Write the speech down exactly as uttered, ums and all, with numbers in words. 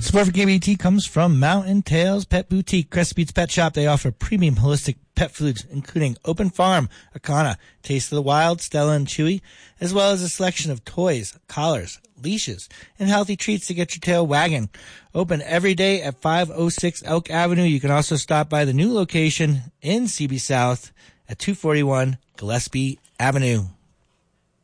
Support for K B T comes from Mountain Tails Pet Boutique, Crescent Buttes Pet Shop. They offer premium holistic pet foods, including Open Farm, Akana, Taste of the Wild, Stella and Chewy, as well as a selection of toys, collars, leashes, and healthy treats to get your tail wagging. Open every day at five oh six Elk Avenue. You can also stop by the new location in C B South at two forty-one Gillespie Avenue.